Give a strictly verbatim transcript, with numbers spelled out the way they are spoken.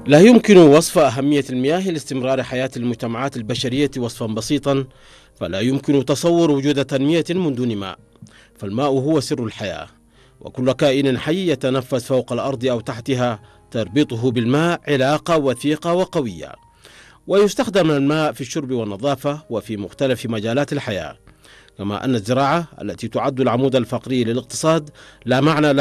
لا يمكن وصف أهمية المياه لاستمرار حياة المجتمعات البشرية وصفا بسيطا، فلا يمكن تصور وجود تنمية من دون ماء، فالماء هو سر الحياة، وكل كائن حي يتنفس فوق الأرض أو تحتها تربطه بالماء علاقة وثيقة وقوية. ويستخدم الماء في الشرب والنظافة وفي مختلف مجالات الحياة، كما أن الزراعة التي تعد العمود الفقري للاقتصاد لا معنى